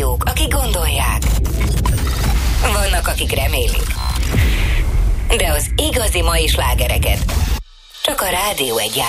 hallgatók, akik gondolják. Vannak, akik remélik. De az igazi mai slágereket csak a Rádió 1 játssza.